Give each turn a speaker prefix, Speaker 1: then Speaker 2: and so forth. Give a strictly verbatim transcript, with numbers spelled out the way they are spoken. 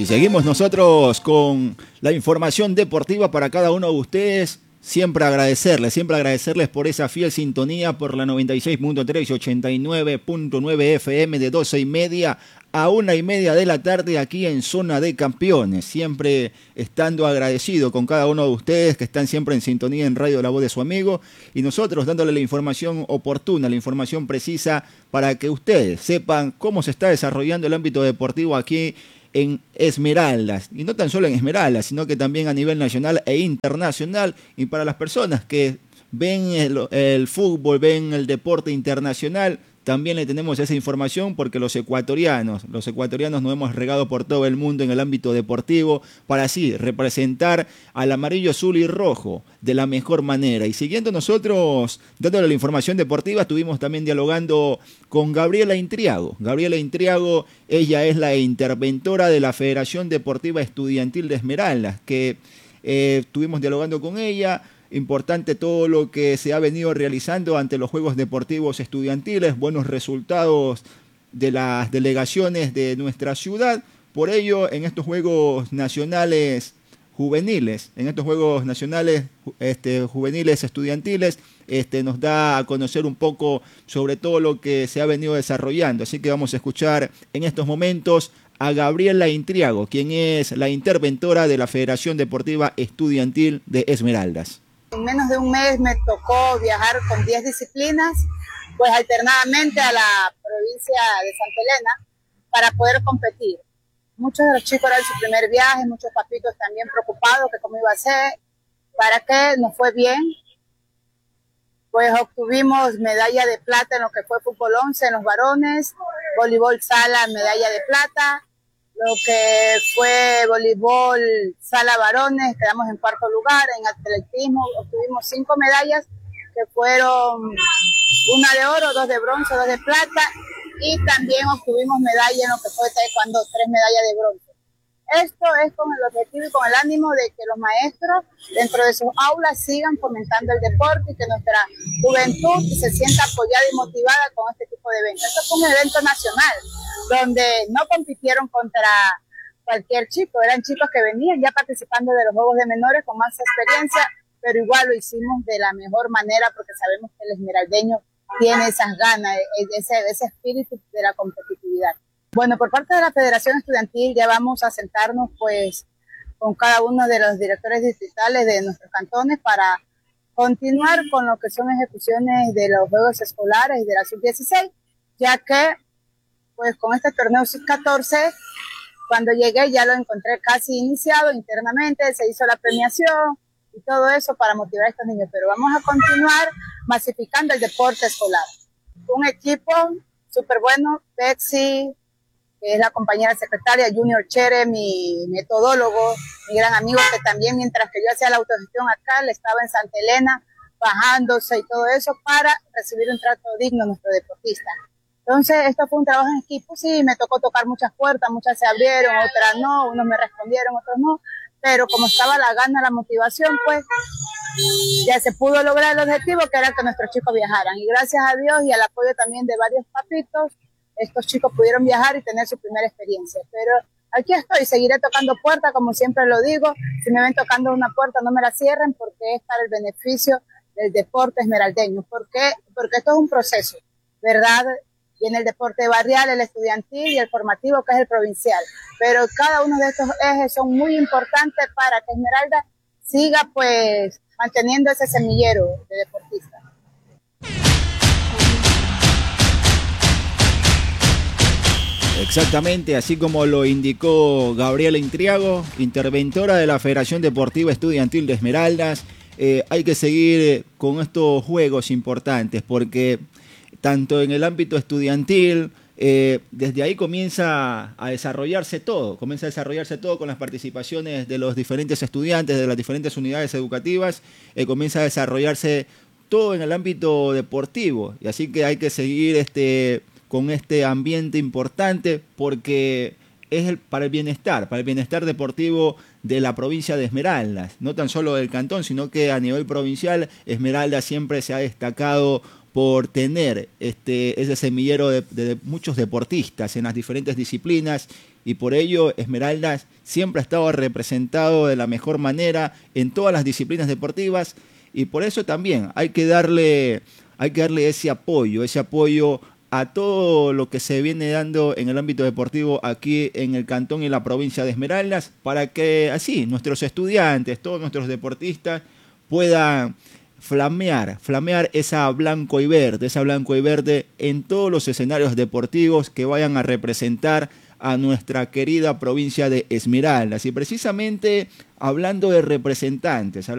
Speaker 1: Y seguimos nosotros con la información deportiva para cada uno de ustedes. Siempre agradecerles, siempre agradecerles por esa fiel sintonía por la noventa y seis punto tres y ochenta y nueve punto nueve F M de doce y media a una y media de la tarde aquí en Zona de Campeones. Siempre estando agradecido con cada uno de ustedes que están siempre en sintonía en Radio La Voz de su amigo y nosotros dándole la información oportuna, la información precisa para que ustedes sepan cómo se está desarrollando el ámbito deportivo aquí en Esmeraldas, y no tan solo en Esmeraldas, sino que también a nivel nacional e internacional, y para las personas que ven el, el fútbol, ven el deporte internacional, también le tenemos esa información porque los ecuatorianos, los ecuatorianos nos hemos regado por todo el mundo en el ámbito deportivo para así representar al amarillo, azul y rojo de la mejor manera. Y siguiendo nosotros, dándole la información deportiva, estuvimos también dialogando con Gabriela Intriago. Gabriela Intriago, ella es la interventora de la Federación Deportiva Estudiantil de Esmeraldas, que eh, estuvimos dialogando con ella. Importante todo lo que se ha venido realizando ante los Juegos Deportivos Estudiantiles, buenos resultados de las delegaciones de nuestra ciudad. Por ello, en estos Juegos Nacionales Juveniles, en estos Juegos Nacionales este, Juveniles Estudiantiles, este, nos da a conocer un poco sobre todo lo que se ha venido desarrollando. Así que vamos a escuchar en estos momentos a Gabriela Intriago, quien es la interventora de la Federación Deportiva Estudiantil de Esmeraldas.
Speaker 2: En menos de un mes me tocó viajar con diez disciplinas, pues alternadamente a la provincia de Santa Elena, para poder competir. Muchos de los chicos eran su primer viaje, muchos papitos también preocupados que cómo iba a ser, para que nos fue bien. Pues obtuvimos medalla de plata en lo que fue fútbol once en los varones, voleibol sala medalla de plata, lo que fue voleibol sala varones, quedamos en cuarto lugar, en atletismo obtuvimos cinco medallas, que fueron una de oro, dos de bronce, dos de plata, y también obtuvimos medalla en lo que fue taekwondo, tres medallas de bronce. Esto es con el objetivo y con el ánimo de que los maestros dentro de sus aulas sigan fomentando el deporte y que nuestra juventud se sienta apoyada y motivada con este tipo de eventos. Esto fue un evento nacional donde no compitieron contra cualquier chico, eran chicos que venían ya participando de los Juegos de Menores con más experiencia, pero igual lo hicimos de la mejor manera porque sabemos que el esmeraldeño tiene esas ganas, ese, ese espíritu de la competitividad. Bueno, por parte de la Federación Estudiantil ya vamos a sentarnos pues con cada uno de los directores distritales de nuestros cantones para continuar con lo que son ejecuciones de los Juegos Escolares y de la sub dieciséis, ya que pues con este torneo sub catorce, cuando llegué ya lo encontré casi iniciado internamente, se hizo la premiación y todo eso para motivar a estos niños, pero vamos a continuar masificando el deporte escolar. Un equipo súper bueno, Bexy, que es la compañera secretaria, Junior Chere, mi metodólogo, mi gran amigo, que también mientras que yo hacía la autogestión acá, le estaba en Santa Elena, bajándose y todo eso para recibir un trato digno a nuestro deportista. Entonces, esto fue un trabajo en equipo, sí, me tocó tocar muchas puertas, muchas se abrieron, otras no, unos me respondieron, otros no, pero como estaba la gana, la motivación, pues ya se pudo lograr el objetivo, que era que nuestros chicos viajaran. Y gracias a Dios y al apoyo también de varios papitos, estos chicos pudieron viajar y tener su primera experiencia. Pero aquí estoy, seguiré tocando puertas, como siempre lo digo. Si me ven tocando una puerta, no me la cierren, porque es para el beneficio del deporte esmeraldeño. ¿Por qué? Porque esto es un proceso, ¿verdad? Viene el deporte barrial, el estudiantil y el formativo, que es el provincial. Pero cada uno de estos ejes son muy importantes para que Esmeralda siga, pues, manteniendo ese semillero de deportistas.
Speaker 1: Exactamente, así como lo indicó Gabriela Intriago, interventora de la Federación Deportiva Estudiantil de Esmeraldas, eh, hay que seguir con estos juegos importantes porque tanto en el ámbito estudiantil, eh, desde ahí comienza a desarrollarse todo, comienza a desarrollarse todo con las participaciones de los diferentes estudiantes, de las diferentes unidades educativas, eh, comienza a desarrollarse todo en el ámbito deportivo, y así que hay que seguir este... con este ambiente importante porque es el, para el bienestar, para el bienestar deportivo de la provincia de Esmeraldas, no tan solo del cantón, sino que a nivel provincial Esmeraldas siempre se ha destacado por tener este, ese semillero de, de muchos deportistas en las diferentes disciplinas, y por ello Esmeraldas siempre ha estado representado de la mejor manera en todas las disciplinas deportivas, y por eso también hay que darle, hay que darle ese apoyo, ese apoyo a todo lo que se viene dando en el ámbito deportivo aquí en el cantón y la provincia de Esmeraldas, para que así nuestros estudiantes, todos nuestros deportistas puedan flamear, flamear esa blanco y verde, esa blanco y verde en todos los escenarios deportivos que vayan a representar a nuestra querida provincia de Esmeraldas. Y precisamente hablando de representantes,